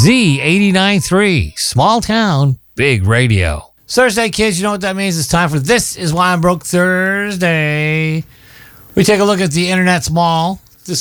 Z89.3, small town, big radio. Thursday, kids, you know what that means? It's time for This Is Why I'm Broke Thursday. We take a look at the Internet's Mall.